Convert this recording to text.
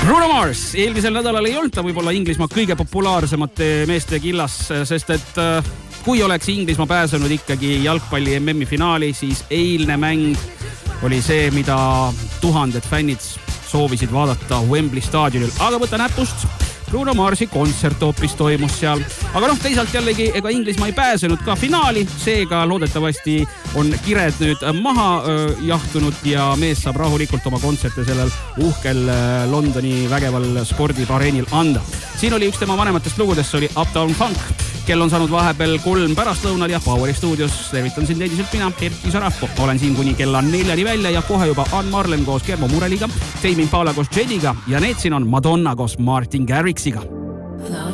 Bruno Mars, eelmisel nädalal ei olnud ta võib-olla Inglismaa kõige populaarsemate meeste killas, sest et kui oleks Inglismaa pääsenud ikkagi jalgpalli MM-i finaali, siis eilne mäng oli see, mida tuhanded fännid soovisid vaadata Wembley staadionil. Aga võta näpust, Bruno Marsi kontsert hoopis toimus seal. Aga teisalt jällegi, ega Inglismaa ei pääsenud ka finaali, seega loodetavasti on kired nüüd maha jahtunud ja mees saab rahulikult oma kontserte sellel uhkel Londoni vägeval spordipareenil anda. Siin oli üks tema vanematest lugudest, see oli Uptown Funk. Kell on saanud vahepeal 3 pärastlõunal ja Poweri stuudios levitan sind endiselt mina, Erki Sarappo. Olen siin kuni kella 4 välja ja kohe juba Ann Marlem koos Germo Mureliga, Teimin Paula koos Jediga ja need siin on Madonna koos Martin Garrixiga.